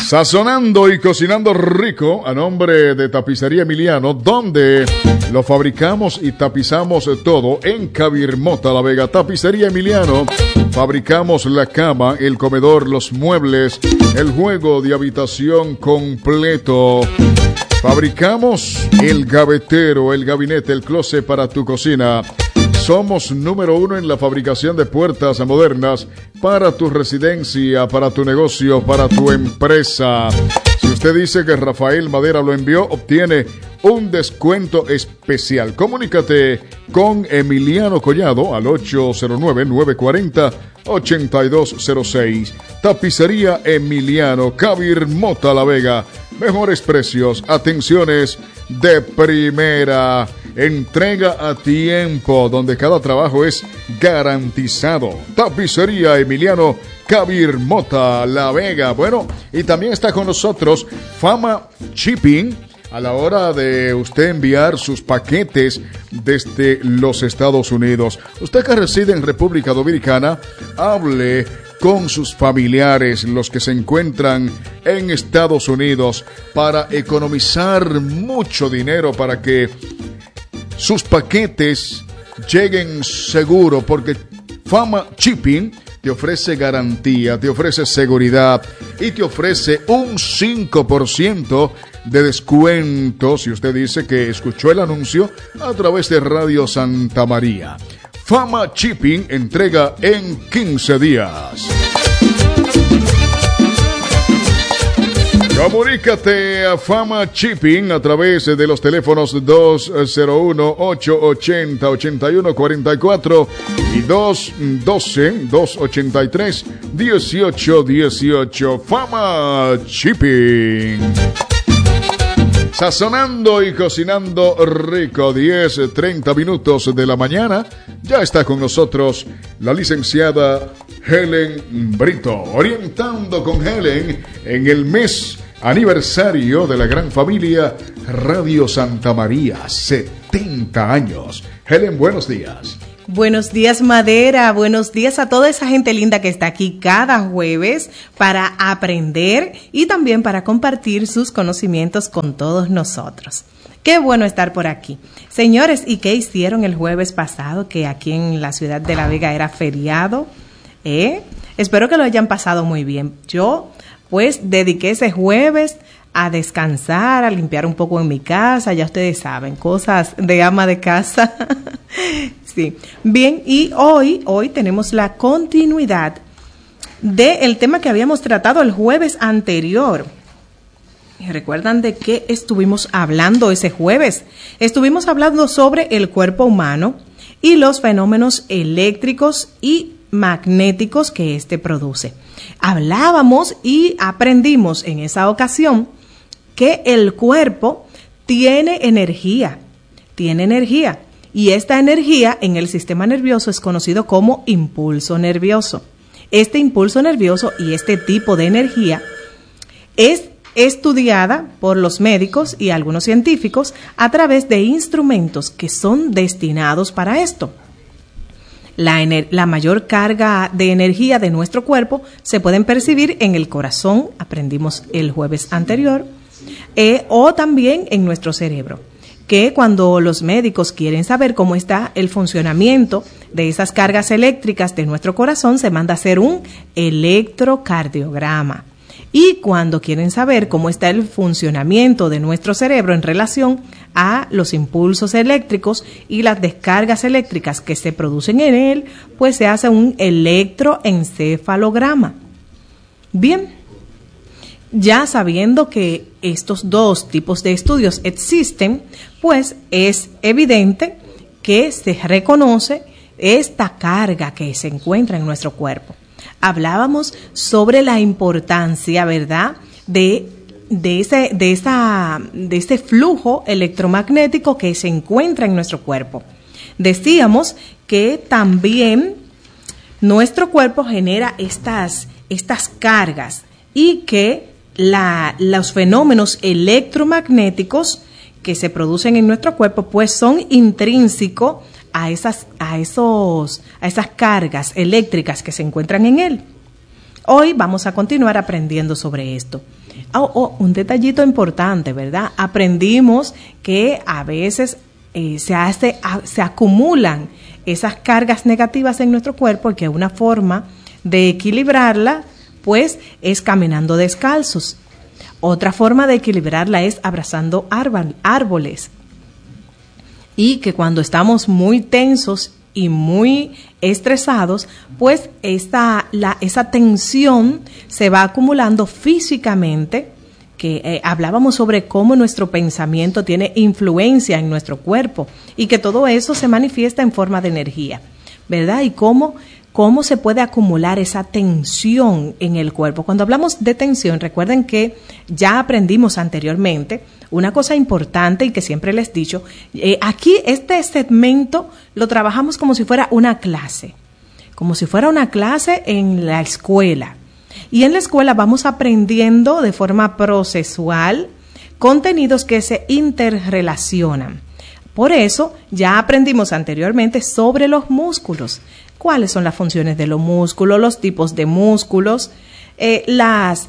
Sazonando y cocinando rico a nombre de Tapicería Emiliano, donde lo fabricamos y tapizamos todo en Cabirmota, La Vega. Tapicería Emiliano, fabricamos la cama, el comedor, los muebles, el juego de habitación completo. Fabricamos el gavetero, el gabinete, el closet para tu cocina. Somos número 1 en la fabricación de puertas modernas para tu residencia, para tu negocio, para tu empresa. Si usted dice que Rafael Madera lo envió, obtiene un descuento especial. Comunícate con Emiliano Collado al 809-940-8206. Tapicería Emiliano, Cabirmota, La Vega. Mejores precios, atenciones de primera. Entrega a tiempo, donde cada trabajo es garantizado. Tapicería Emiliano, Cabirmota, La Vega. Bueno, y también está con nosotros Fama Shipping. A la hora de usted enviar sus paquetes desde los Estados Unidos. Usted que reside en República Dominicana, hable con sus familiares, los que se encuentran en Estados Unidos, para economizar mucho dinero, para que sus paquetes lleguen seguro, porque Fama Shipping te ofrece garantía, te ofrece seguridad y te ofrece un 5% de descuento si usted dice que escuchó el anuncio a través de Radio Santa María. Fama Shipping entrega en 15 días. Comunícate a Fama Shipping a través de los teléfonos 201-880-8144 y 212-283-1818. Fama Shipping. Sazonando y cocinando rico, 10:30 minutos de la mañana. Ya está con nosotros la licenciada Helen Brito, orientando con Helen en el mes aniversario de la gran familia Radio Santa María, 70 años. Helen, buenos días. Buenos días, Madera. Buenos días a toda esa gente linda que está aquí cada jueves para aprender y también para compartir sus conocimientos con todos nosotros. Qué bueno estar por aquí. Señores, ¿y qué hicieron el jueves pasado? Que aquí en la ciudad de La Vega era feriado. Espero que lo hayan pasado muy bien. Yo, pues, dediqué ese jueves a descansar, a limpiar un poco en mi casa. Ya ustedes saben, cosas de ama de casa. Sí. Bien, y hoy tenemos la continuidad del tema que habíamos tratado el jueves anterior. ¿Recuerdan de qué estuvimos hablando ese jueves? Estuvimos hablando sobre el cuerpo humano y los fenómenos eléctricos y magnéticos que éste produce. Hablábamos y aprendimos en esa ocasión que el cuerpo tiene energía. Y esta energía en el sistema nervioso es conocido como impulso nervioso. Este impulso nervioso y este tipo de energía es estudiada por los médicos y algunos científicos a través de instrumentos que son destinados para esto. La mayor carga de energía de nuestro cuerpo se pueden percibir en el corazón, aprendimos el jueves anterior, o también en nuestro cerebro. Que cuando los médicos quieren saber cómo está el funcionamiento de esas cargas eléctricas de nuestro corazón, se manda a hacer un electrocardiograma. Y cuando quieren saber cómo está el funcionamiento de nuestro cerebro en relación a los impulsos eléctricos y las descargas eléctricas que se producen en él, pues se hace un electroencefalograma. Bien. Ya sabiendo que estos dos tipos de estudios existen, pues es evidente que se reconoce esta carga que se encuentra en nuestro cuerpo. Hablábamos sobre la importancia, ¿verdad?, de ese flujo electromagnético que se encuentra en nuestro cuerpo. Decíamos que también nuestro cuerpo genera estas cargas y que los fenómenos electromagnéticos que se producen en nuestro cuerpo pues son intrínsecos a esas cargas eléctricas que se encuentran en él. Hoy vamos a continuar aprendiendo sobre esto. Un detallito importante, ¿verdad? Aprendimos que a veces se acumulan esas cargas negativas en nuestro cuerpo y que una forma de equilibrarla, pues, es caminando descalzos. Otra forma de equilibrarla es abrazando árboles. Y que cuando estamos muy tensos y muy estresados, pues esa tensión se va acumulando físicamente, que hablábamos sobre cómo nuestro pensamiento tiene influencia en nuestro cuerpo y que todo eso se manifiesta en forma de energía, ¿verdad? Y cómo se puede acumular esa tensión en el cuerpo. Cuando hablamos de tensión, recuerden que ya aprendimos anteriormente una cosa importante y que siempre les he dicho, aquí este segmento lo trabajamos como si fuera una clase en la escuela. Y en la escuela vamos aprendiendo de forma procesual contenidos que se interrelacionan. Por eso ya aprendimos anteriormente sobre los músculos. ¿Cuáles son las funciones de los músculos, los tipos de músculos, la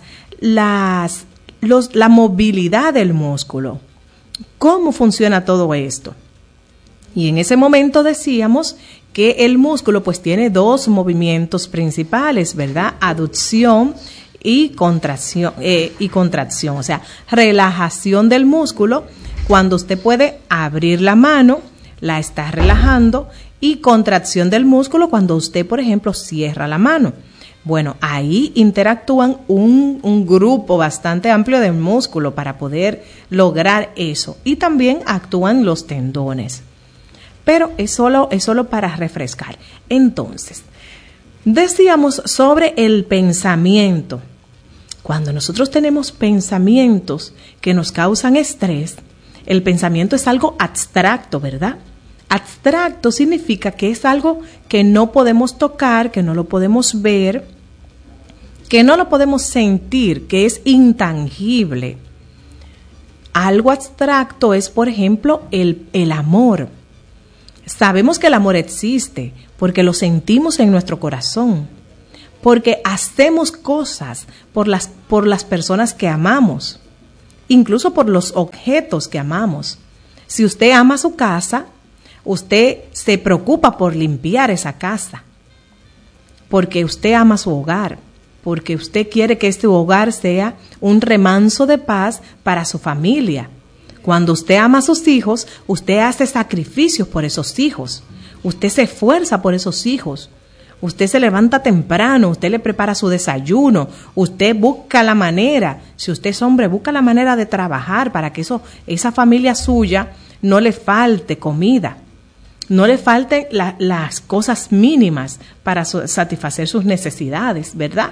movilidad del músculo? ¿Cómo funciona todo esto? Y en ese momento decíamos que el músculo pues tiene dos movimientos principales, ¿verdad? Aducción y contracción, o sea, relajación del músculo. Cuando usted puede abrir la mano, la está relajando, y contracción del músculo cuando usted, por ejemplo, cierra la mano. Bueno, ahí interactúan un grupo bastante amplio de músculo para poder lograr eso. Y también actúan los tendones. Pero es solo para refrescar. Entonces, decíamos sobre el pensamiento. Cuando nosotros tenemos pensamientos que nos causan estrés, el pensamiento es algo abstracto, ¿verdad? Abstracto significa que es algo que no podemos tocar, que no lo podemos ver, que no lo podemos sentir, que es intangible. Algo abstracto es, por ejemplo, el amor. Sabemos que el amor existe porque lo sentimos en nuestro corazón, porque hacemos cosas por las personas que amamos, incluso por los objetos que amamos. Si usted ama su casa, usted se preocupa por limpiar esa casa, porque usted ama su hogar, porque usted quiere que este hogar sea un remanso de paz para su familia. Cuando usted ama a sus hijos, usted hace sacrificios por esos hijos, usted se esfuerza por esos hijos, usted se levanta temprano, usted le prepara su desayuno, usted busca la manera, si usted es hombre, busca la manera de trabajar para que esa familia suya no le falte comida. No le falten las cosas mínimas para satisfacer sus necesidades, ¿verdad?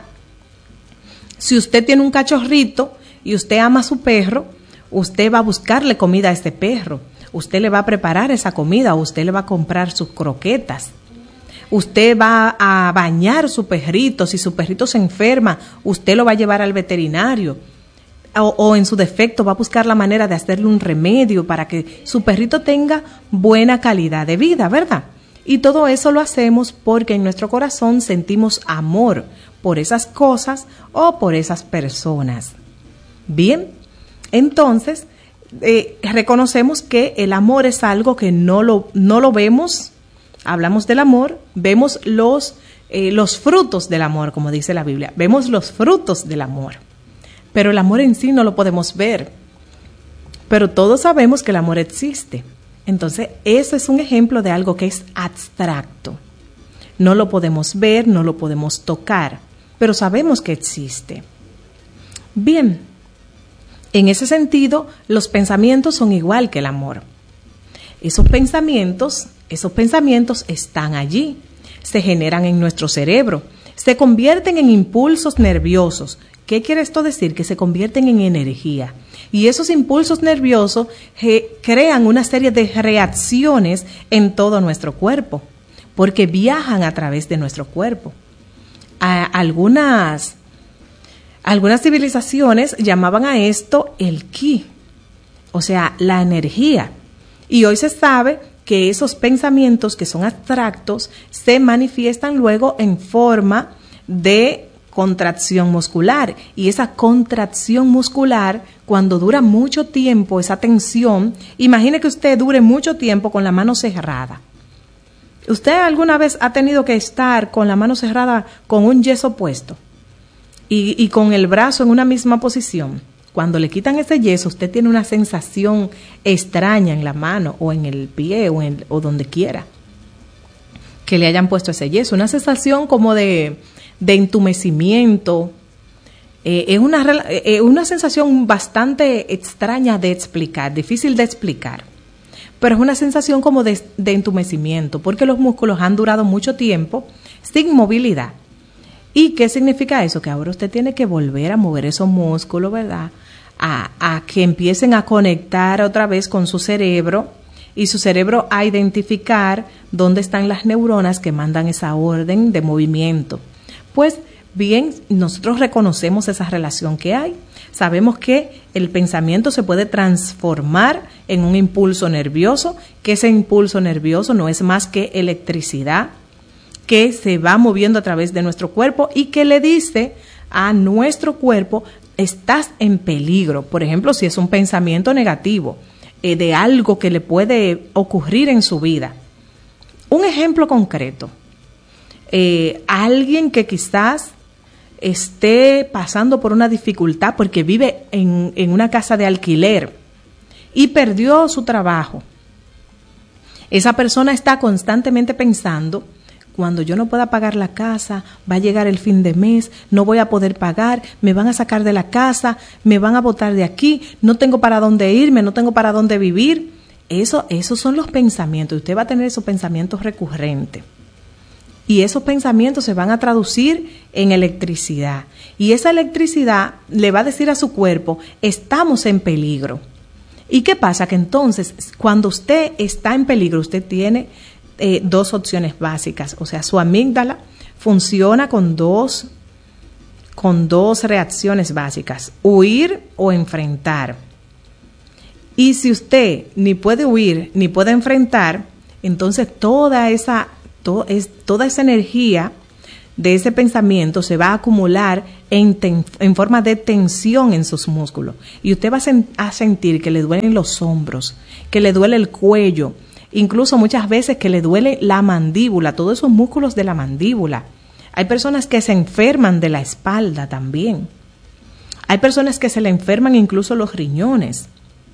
Si usted tiene un cachorrito y usted ama a su perro, usted va a buscarle comida a este perro. Usted le va a preparar esa comida, o usted le va a comprar sus croquetas. Usted va a bañar su perrito. Si su perrito se enferma, usted lo va a llevar al veterinario. O en su defecto va a buscar la manera de hacerle un remedio para que su perrito tenga buena calidad de vida, ¿verdad? Y todo eso lo hacemos porque en nuestro corazón sentimos amor por esas cosas o por esas personas. Bien, entonces reconocemos que el amor es algo que no lo vemos. Hablamos del amor, vemos los frutos del amor, como dice la Biblia. Vemos los frutos del amor. Pero el amor en sí no lo podemos ver. Pero todos sabemos que el amor existe. Entonces, eso es un ejemplo de algo que es abstracto. No lo podemos ver, no lo podemos tocar, pero sabemos que existe. Bien, en ese sentido, los pensamientos son igual que el amor. Esos pensamientos están allí, se generan en nuestro cerebro, se convierten en impulsos nerviosos. ¿Qué quiere esto decir? Que se convierten en energía. Y esos impulsos nerviosos crean una serie de reacciones en todo nuestro cuerpo, porque viajan a través de nuestro cuerpo. Algunas civilizaciones llamaban a esto el ki, o sea, la energía. Y hoy se sabe que esos pensamientos que son abstractos se manifiestan luego en forma de contracción muscular. Y esa contracción muscular, cuando dura mucho tiempo, esa tensión, imagine que usted dure mucho tiempo con la mano cerrada. ¿Usted alguna vez ha tenido que estar con la mano cerrada con un yeso puesto y con el brazo en una misma posición? Cuando le quitan ese yeso, usted tiene una sensación extraña en la mano o en el pie o donde quiera que le hayan puesto ese yeso. Una sensación como de entumecimiento. Es una sensación bastante extraña de explicar, difícil de explicar. Pero es una sensación como de entumecimiento, porque los músculos han durado mucho tiempo sin movilidad. ¿Y qué significa eso? Que ahora usted tiene que volver a mover esos músculos, ¿verdad? A que empiecen a conectar otra vez con su cerebro, y su cerebro a identificar dónde están las neuronas que mandan esa orden de movimiento. Pues bien, nosotros reconocemos esa relación que hay. Sabemos que el pensamiento se puede transformar en un impulso nervioso, que ese impulso nervioso no es más que electricidad que se va moviendo a través de nuestro cuerpo y que le dice a nuestro cuerpo, estás en peligro. Por ejemplo, si es un pensamiento negativo, de algo que le puede ocurrir en su vida. Un ejemplo concreto, alguien que quizás esté pasando por una dificultad porque vive en una casa de alquiler y perdió su trabajo. Esa persona está constantemente pensando, cuando yo no pueda pagar la casa, va a llegar el fin de mes, no voy a poder pagar, me van a sacar de la casa, me van a botar de aquí, no tengo para dónde irme, no tengo para dónde vivir. Esos son los pensamientos. Usted va a tener esos pensamientos recurrentes. Y esos pensamientos se van a traducir en electricidad. Y esa electricidad le va a decir a su cuerpo, estamos en peligro. ¿Y qué pasa? Que entonces, cuando usted está en peligro, usted tiene dos opciones básicas. O sea, su amígdala funciona con dos reacciones básicas: huir o enfrentar. Y si usted ni puede huir ni puede enfrentar, entonces toda esa energía de ese pensamiento se va a acumular en forma de tensión en sus músculos. Y usted va a sentir que le duelen los hombros, que le duele el cuello, incluso muchas veces que le duele la mandíbula, todos esos músculos de la mandíbula. Hay personas que se enferman de la espalda también. Hay personas que se le enferman incluso los riñones.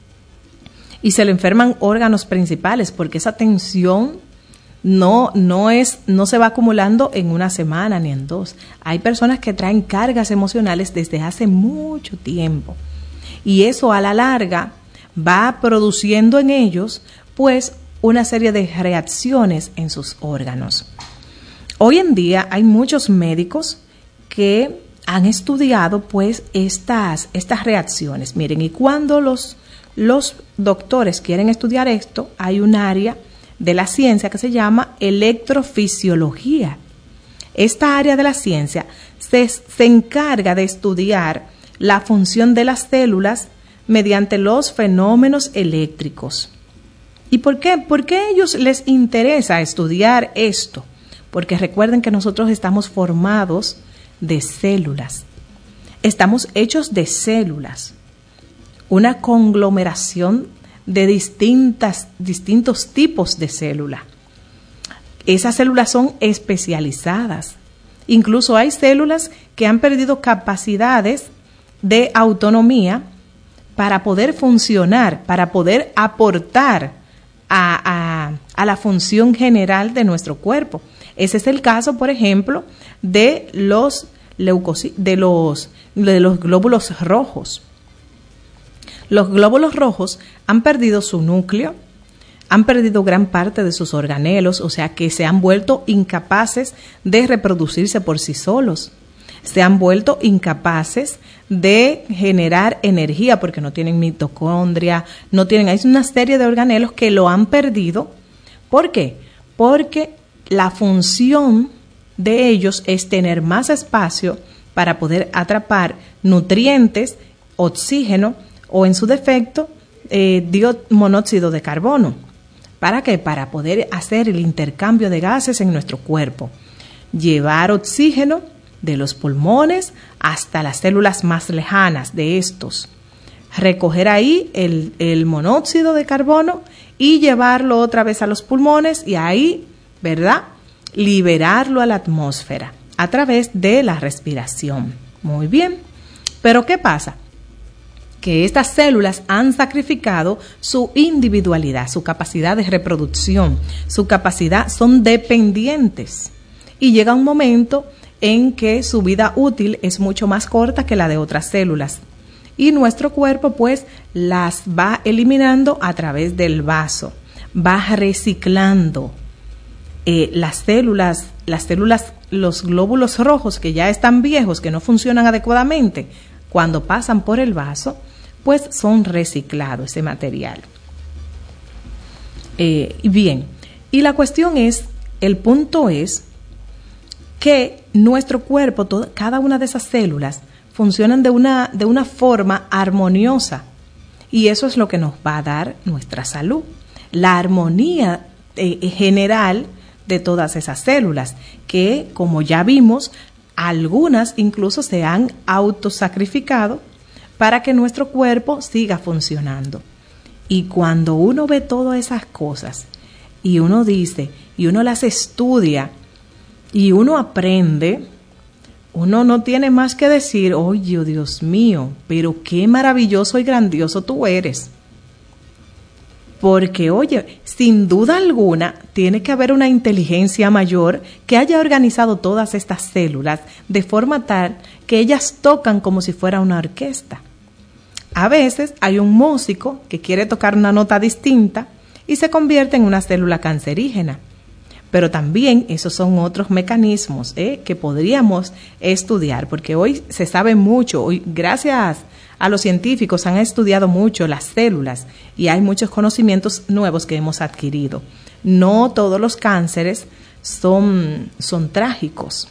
Y se le enferman órganos principales porque esa tensión no se va acumulando en una semana ni en dos. Hay personas que traen cargas emocionales desde hace mucho tiempo. Y eso a la larga va produciendo en ellos, pues, una serie de reacciones en sus órganos. Hoy en día hay muchos médicos que han estudiado pues estas reacciones. Miren, y cuando los doctores quieren estudiar esto, hay un área de la ciencia que se llama electrofisiología. Esta área de la ciencia se encarga de estudiar la función de las células mediante los fenómenos eléctricos. ¿Y por qué? ¿Por qué a ellos les interesa estudiar esto? Porque recuerden que nosotros estamos formados de células. Estamos hechos de células. Una conglomeración de distintos tipos de células. Esas células son especializadas. Incluso hay células que han perdido capacidades de autonomía para poder funcionar, para poder aportar a la función general de nuestro cuerpo. Ese es el caso, por ejemplo, de los glóbulos rojos. Los glóbulos rojos han perdido su núcleo, han perdido gran parte de sus organelos, o sea que se han vuelto incapaces de reproducirse por sí solos. Se han vuelto incapaces de generar energía porque no tienen mitocondria, hay una serie de organelos que lo han perdido. ¿Por qué? Porque la función de ellos es tener más espacio para poder atrapar nutrientes, oxígeno o en su defecto monóxido de carbono. ¿Para qué? Para poder hacer el intercambio de gases en nuestro cuerpo. Llevar oxígeno de los pulmones hasta las células más lejanas de estos. Recoger ahí el monóxido de carbono y llevarlo otra vez a los pulmones y ahí, ¿verdad?, liberarlo a la atmósfera a través de la respiración. Muy bien. Pero ¿qué pasa? Que estas células han sacrificado su individualidad, su capacidad de reproducción, su capacidad, son dependientes. Y llega un momento en que su vida útil es mucho más corta que la de otras células. Y nuestro cuerpo pues las va eliminando a través del vaso, va reciclando las células, los glóbulos rojos que ya están viejos, que no funcionan adecuadamente, cuando pasan por el vaso, pues son reciclados ese material. Bien, y la cuestión es, el punto es que nuestro cuerpo, cada una de esas células, funcionan de una forma armoniosa, y eso es lo que nos va a dar nuestra salud, la armonía general de todas esas células, que como ya vimos, algunas incluso se han autosacrificado para que nuestro cuerpo siga funcionando. Y cuando uno ve todas esas cosas y uno dice, y uno las estudia y uno aprende, uno no tiene más que decir, oye, Dios mío, pero qué maravilloso y grandioso tú eres. Porque, oye, sin duda alguna, tiene que haber una inteligencia mayor que haya organizado todas estas células de forma tal que ellas tocan como si fuera una orquesta. A veces hay un músico que quiere tocar una nota distinta y se convierte en una célula cancerígena. Pero también esos son otros mecanismos que podríamos estudiar, porque hoy se sabe mucho, hoy gracias a los científicos han estudiado mucho las células y hay muchos conocimientos nuevos que hemos adquirido. No todos los cánceres son trágicos.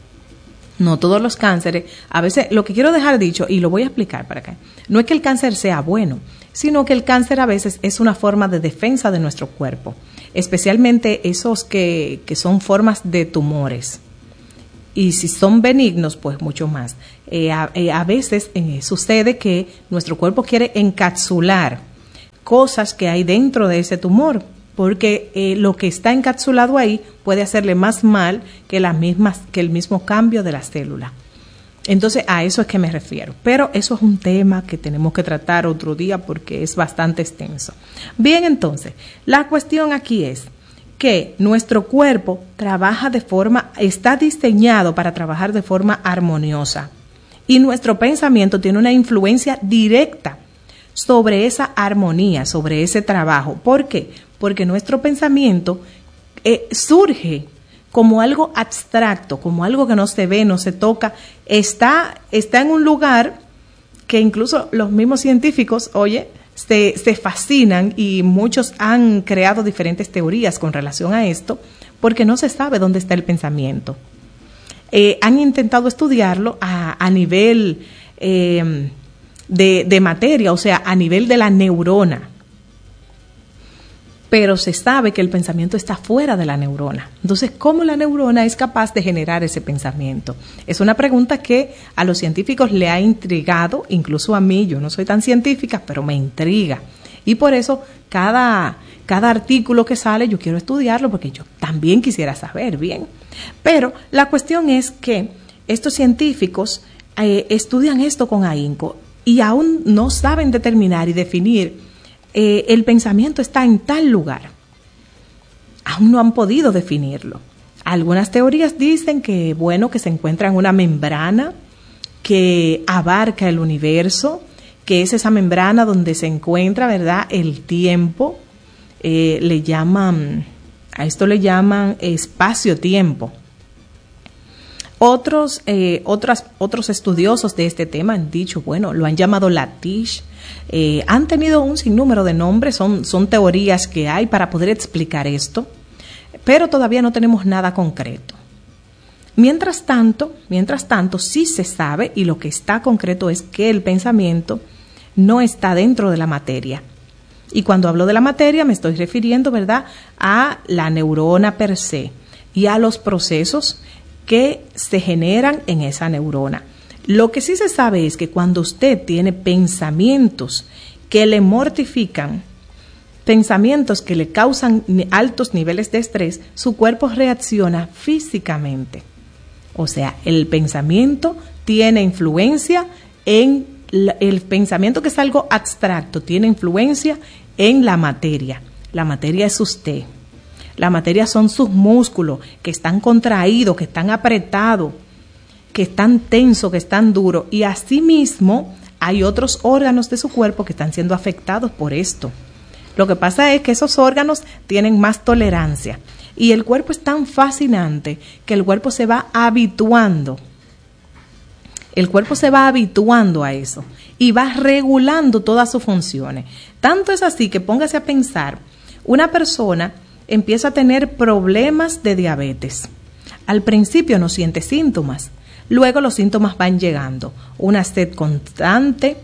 No todos los cánceres, a veces lo que quiero dejar dicho, y lo voy a explicar para acá, no es que el cáncer sea bueno, sino que el cáncer a veces es una forma de defensa de nuestro cuerpo, especialmente esos que son formas de tumores. Y si son benignos, pues mucho más. A veces sucede que nuestro cuerpo quiere encapsular cosas que hay dentro de ese tumor, porque lo que está encapsulado ahí puede hacerle más mal que el mismo cambio de la célula. Entonces, a eso es que me refiero. Pero eso es un tema que tenemos que tratar otro día porque es bastante extenso. Bien, entonces, la cuestión aquí es que nuestro cuerpo está diseñado para trabajar de forma armoniosa. Y nuestro pensamiento tiene una influencia directa sobre esa armonía, sobre ese trabajo. ¿Por qué? Porque nuestro pensamiento surge como algo abstracto, como algo que no se ve, no se toca, está en un lugar que incluso los mismos científicos, se fascinan y muchos han creado diferentes teorías con relación a esto, porque no se sabe dónde está el pensamiento. Han intentado estudiarlo a nivel de materia, o sea, a nivel de la neurona. Pero se sabe que el pensamiento está fuera de la neurona. Entonces, ¿cómo la neurona es capaz de generar ese pensamiento? Es una pregunta que a los científicos le ha intrigado, incluso a mí. Yo no soy tan científica, pero me intriga. Y por eso, cada artículo que sale, yo quiero estudiarlo porque yo también quisiera saber bien. Pero la cuestión es que estos científicos estudian esto con ahínco y aún no saben determinar y definir el pensamiento está en tal lugar. Aún no han podido definirlo. Algunas teorías dicen que se encuentra en una membrana que abarca el universo, que es esa membrana donde se encuentra, ¿verdad?, el tiempo. A esto le llaman espacio-tiempo. Otros estudiosos de este tema han dicho, lo han llamado latish. Han tenido un sinnúmero de nombres, son teorías que hay para poder explicar esto, pero todavía no tenemos nada concreto. Mientras tanto, sí se sabe, y lo que está concreto es que el pensamiento no está dentro de la materia. Y cuando hablo de la materia me estoy refiriendo, ¿verdad?, a la neurona per se y a los procesos que se generan en esa neurona. Lo que sí se sabe es que cuando usted tiene pensamientos que le mortifican, pensamientos que le causan altos niveles de estrés, su cuerpo reacciona físicamente. O sea, el pensamiento tiene influencia en el pensamiento, que es algo abstracto, tiene influencia en la materia. La materia es usted. La materia son sus músculos que están contraídos, que están apretados, que están tensos, que están duros. Y asimismo hay otros órganos de su cuerpo que están siendo afectados por esto. Lo que pasa es que esos órganos tienen más tolerancia. Y el cuerpo es tan fascinante que el cuerpo se va habituando. El cuerpo se va habituando a eso y va regulando todas sus funciones. Tanto es así que póngase a pensar, una persona empieza a tener problemas de diabetes. Al principio no siente síntomas, luego los síntomas van llegando. Una sed constante,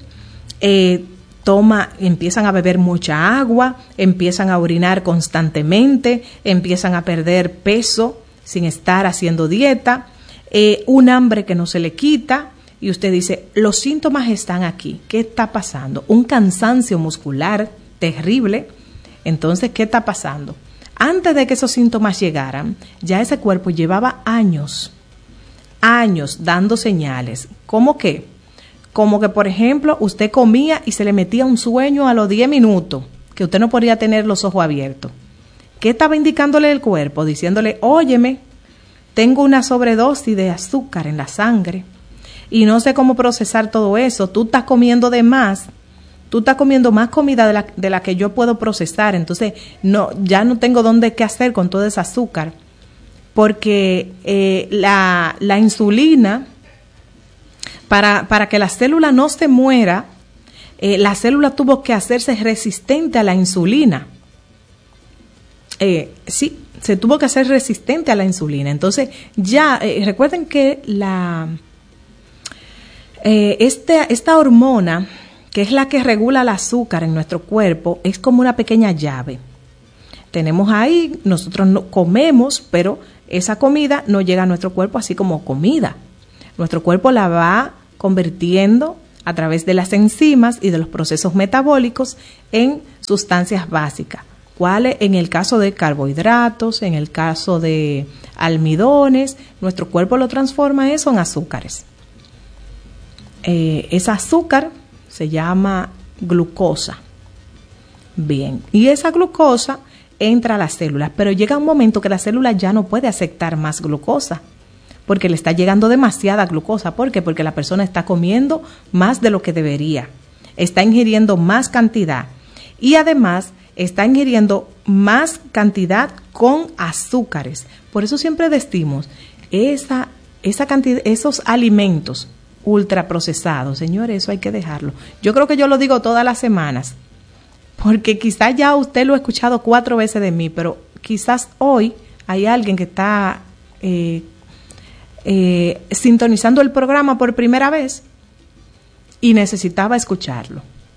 empiezan a beber mucha agua, empiezan a orinar constantemente, empiezan a perder peso sin estar haciendo dieta, un hambre que no se le quita, y usted dice, los síntomas están aquí. ¿Qué está pasando? Un cansancio muscular terrible. Entonces, ¿qué está pasando? Antes de que esos síntomas llegaran, ya ese cuerpo llevaba años dando señales. ¿Cómo qué? Como que, por ejemplo, usted comía y se le metía un sueño a los 10 minutos, que usted no podía tener los ojos abiertos. ¿Qué estaba indicándole el cuerpo? Diciéndole, óyeme, tengo una sobredosis de azúcar en la sangre y no sé cómo procesar todo eso. Tú estás comiendo de más, tú estás comiendo más comida de la que yo puedo procesar, entonces ya no tengo dónde qué hacer con todo ese azúcar, porque la insulina, para que la célula no se muera, la célula tuvo que hacerse resistente a la insulina. Sí, se tuvo que hacer resistente a la insulina. Entonces, ya, recuerden que esta hormona, que es la que regula el azúcar en nuestro cuerpo, es como una pequeña llave. Tenemos ahí, nosotros no comemos, pero esa comida no llega a nuestro cuerpo así como comida. Nuestro cuerpo la va convirtiendo a través de las enzimas y de los procesos metabólicos en sustancias básicas. ¿Cuáles? En el caso de carbohidratos, en el caso de almidones, nuestro cuerpo lo transforma eso en azúcares. Ese azúcar se llama glucosa. Bien, y esa glucosa entra a las células, pero llega un momento que la célula ya no puede aceptar más glucosa, porque le está llegando demasiada glucosa. ¿Por qué? Porque la persona está comiendo más de lo que debería, está ingiriendo más cantidad y además está ingiriendo más cantidad con azúcares. Por eso siempre decimos, esa cantidad, esos alimentos ultraprocesados, señores, eso hay que dejarlo. Yo creo que yo lo digo todas las semanas, porque quizás ya usted lo ha escuchado 4 veces de mí, pero quizás hoy hay alguien que está sintonizando el programa por primera vez y necesitaba escucharlo.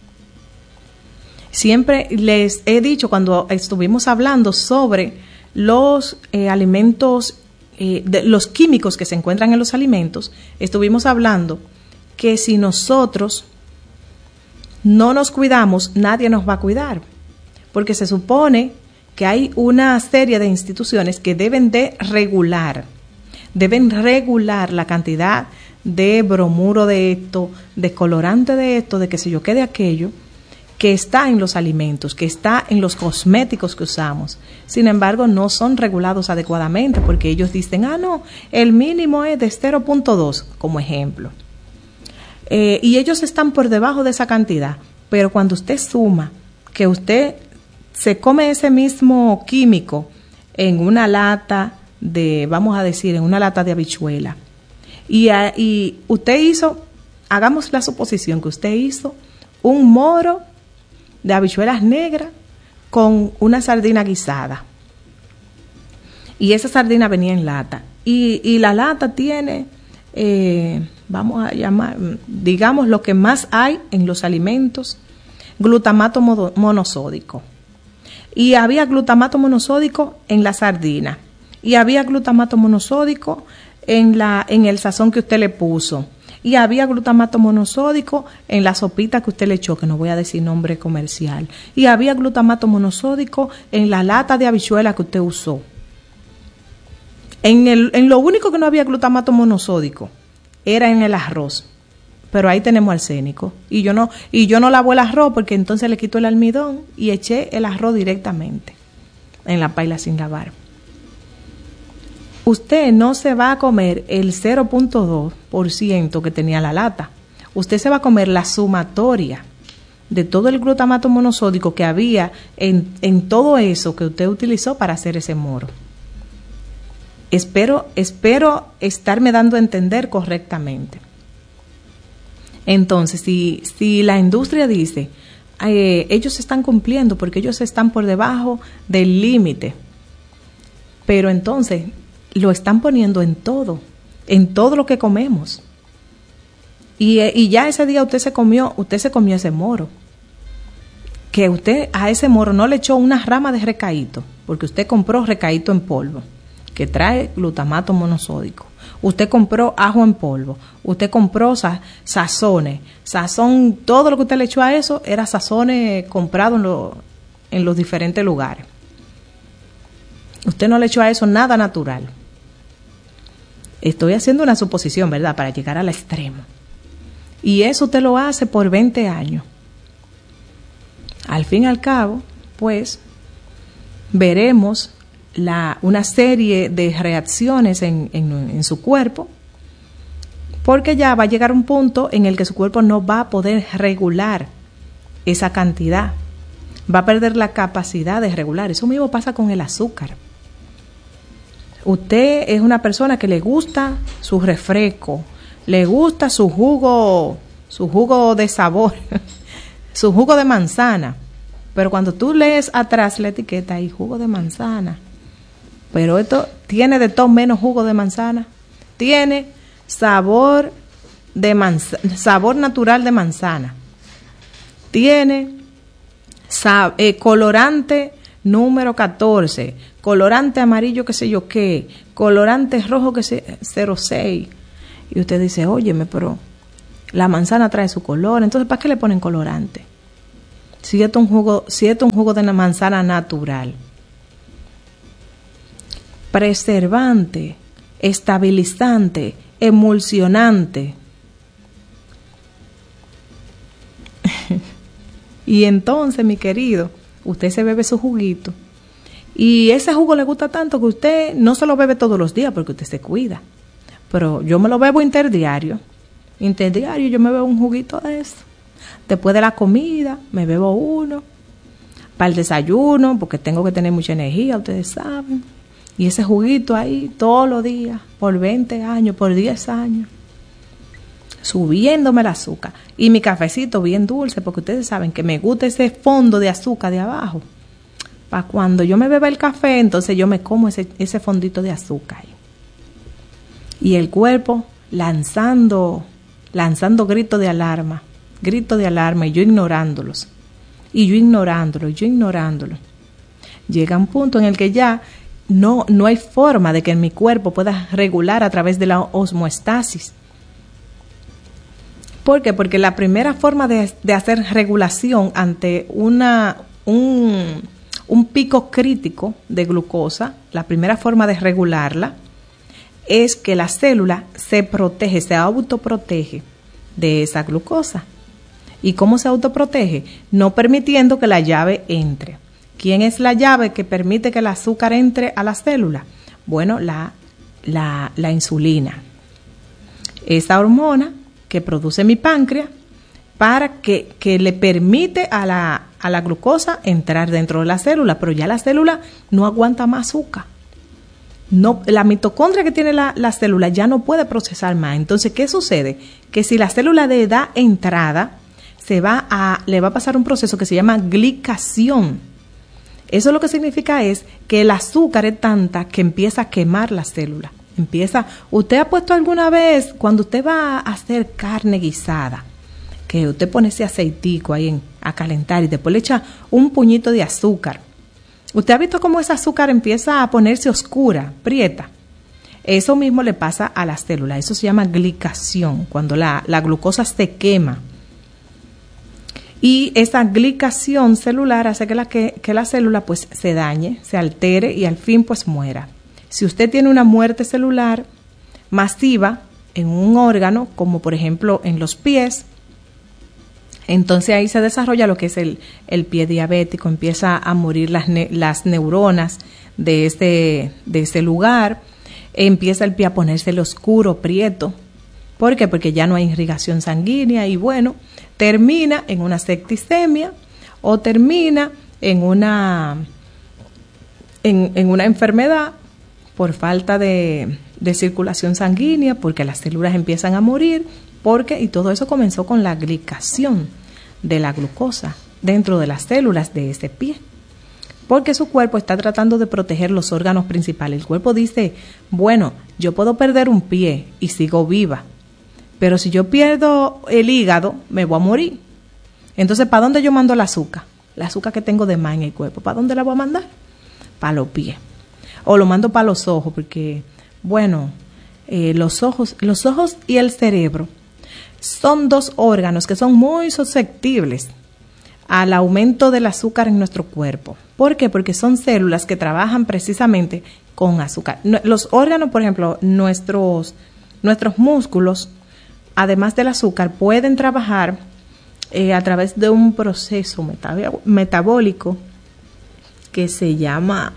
Siempre les he dicho, cuando estuvimos hablando sobre los alimentos, de los químicos que se encuentran en los alimentos, estuvimos hablando que si nosotros no nos cuidamos, nadie nos va a cuidar, porque se supone que hay una serie de instituciones que deben regular la cantidad de bromuro de esto, de colorante de esto, de qué sé yo qué de aquello, que está en los alimentos, que está en los cosméticos que usamos. Sin embargo, no son regulados adecuadamente, porque ellos dicen, no, el mínimo es de 0.2, como ejemplo. Y ellos están por debajo de esa cantidad. Pero cuando usted suma que usted se come ese mismo químico en una lata de, vamos a decir, en una lata de habichuela, y usted hizo, hagamos la suposición que usted hizo un moro de habichuelas negras con una sardina guisada, y esa sardina venía en lata, y la lata tiene, vamos a llamar, digamos, lo que más hay en los alimentos, glutamato monosódico, y había glutamato monosódico en la sardina, y había glutamato monosódico en el sazón que usted le puso. Y había glutamato monosódico en la sopita que usted le echó, que no voy a decir nombre comercial. Y había glutamato monosódico en la lata de habichuela que usted usó. En lo único que no había glutamato monosódico era en el arroz. Pero ahí tenemos arsénico. Y yo no lavo el arroz porque entonces le quito el almidón y eché el arroz directamente en la paila sin lavar. Usted no se va a comer el 0.2% que tenía la lata. Usted se va a comer la sumatoria de todo el glutamato monosódico que había en todo eso que usted utilizó para hacer ese moro. Espero estarme dando a entender correctamente. Entonces, si la industria dice, ellos están cumpliendo porque ellos están por debajo del límite, pero entonces lo están poniendo en todo lo que comemos. Y ya ese día usted se comió ese moro. Que usted a ese moro no le echó una rama de recaíto, porque usted compró recaíto en polvo, que trae glutamato monosódico. Usted compró ajo en polvo, usted compró sazones, todo lo que usted le echó a eso era sazones comprados en los diferentes lugares. Usted no le echó a eso nada natural. Estoy haciendo una suposición, ¿verdad?, para llegar al extremo. Y eso usted lo hace por 20 años. Al fin y al cabo, pues, veremos una serie de reacciones en su cuerpo, porque ya va a llegar un punto en el que su cuerpo no va a poder regular esa cantidad, va a perder la capacidad de regular. Eso mismo pasa con el azúcar. Usted es una persona que le gusta su refresco, le gusta su jugo de sabor, su jugo de manzana, pero cuando tú lees atrás la etiqueta hay jugo de manzana. Pero esto tiene de todo menos jugo de manzana. Tiene sabor natural de manzana. Tiene colorante número 14, colorante amarillo qué sé yo qué, colorante rojo que sé 06. Y usted dice, óyeme, pero la manzana trae su color, entonces ¿para qué le ponen colorante? Si esto es un jugo de una manzana natural. Preservante, estabilizante, emulsionante. Y entonces, mi querido, usted se bebe su juguito y ese jugo le gusta tanto que usted no se lo bebe todos los días porque usted se cuida. Pero yo me lo bebo interdiario yo me bebo un juguito de eso. Después de la comida me bebo uno para el desayuno porque tengo que tener mucha energía, ustedes saben. Y ese juguito ahí todos los días, por 20 años, por 10 años, subiéndome el azúcar. Y mi cafecito bien dulce, porque ustedes saben que me gusta ese fondo de azúcar de abajo. Para cuando yo me beba el café, entonces yo me como ese fondito de azúcar ahí. Y el cuerpo lanzando gritos de alarma, y yo ignorándolos. Llega un punto en el que ya no hay forma de que mi cuerpo pueda regular a través de la osmoestasis. ¿Por qué? Porque la primera forma de hacer regulación ante un pico crítico de glucosa, la primera forma de regularla es que la célula se autoprotege de esa glucosa. ¿Y cómo se autoprotege? No permitiendo que la llave entre. ¿Quién es la llave que permite que el azúcar entre a la célula? Bueno, la insulina. Esa hormona que produce mi páncreas para que le permite a la glucosa entrar dentro de la célula, pero ya la célula no aguanta más azúcar. No, la mitocondria que tiene la célula ya no puede procesar más. Entonces, ¿qué sucede? Que si la célula le da entrada, le va a pasar un proceso que se llama glicación. Eso lo que significa es que el azúcar es tanta que empieza a quemar la célula. ¿Usted ha puesto alguna vez, cuando usted va a hacer carne guisada, que usted pone ese aceitico ahí a calentar y después le echa un puñito de azúcar? ¿Usted ha visto cómo ese azúcar empieza a ponerse oscura, prieta? Eso mismo le pasa a la célula, eso se llama glicación, cuando la glucosa se quema. Y esa glicación celular hace que la célula pues se dañe, se altere y al fin pues muera. Si usted tiene una muerte celular masiva en un órgano, como por ejemplo en los pies, entonces ahí se desarrolla lo que es el pie diabético, empieza a morir las neuronas de ese lugar, empieza el pie a ponerse oscuro, prieto. ¿Por qué? Porque ya no hay irrigación sanguínea y bueno, termina en una septicemia o termina en una enfermedad por falta de circulación sanguínea, porque las células empiezan a morir, y todo eso comenzó con la glicación de la glucosa dentro de las células de ese pie, porque su cuerpo está tratando de proteger los órganos principales. El cuerpo dice, bueno, yo puedo perder un pie y sigo viva, pero si yo pierdo el hígado, me voy a morir. Entonces, ¿para dónde yo mando el azúcar? La azúcar que tengo de más en el cuerpo, ¿para dónde la voy a mandar? Para los pies. O lo mando para los ojos, porque, bueno, los ojos y el cerebro son dos órganos que son muy susceptibles al aumento del azúcar en nuestro cuerpo. ¿Por qué? Porque son células que trabajan precisamente con azúcar. Los órganos, por ejemplo, nuestros músculos, además del azúcar, pueden trabajar a través de un proceso metabólico que se llama,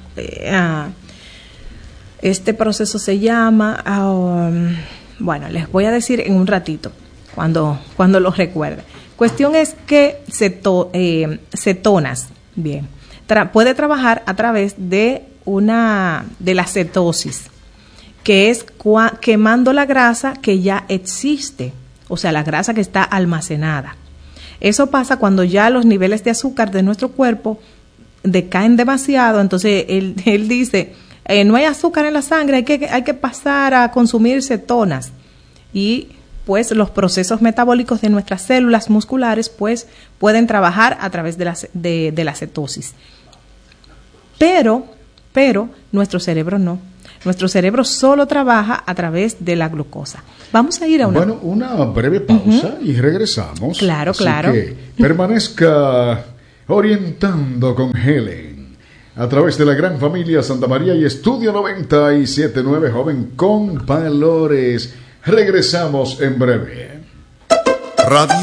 este proceso se llama, bueno, les voy a decir en un ratito, cuando lo recuerde. Cuestión es que cetonas, bien, puede trabajar a través de la cetosis, que es quemando la grasa que ya existe, o sea, la grasa que está almacenada. Eso pasa cuando ya los niveles de azúcar de nuestro cuerpo decaen demasiado, entonces él dice, no hay azúcar en la sangre, hay que pasar a consumir cetonas. Y pues los procesos metabólicos de nuestras células musculares pues pueden trabajar a través de la cetosis. Pero nuestro cerebro no. Nuestro cerebro solo trabaja a través de la glucosa. Vamos a ir a una breve pausa y regresamos. Claro, Así claro. que permanezca orientando con Helen a través de la gran familia Santa María y Estudio 97.9, joven con valores. Regresamos en breve. Radio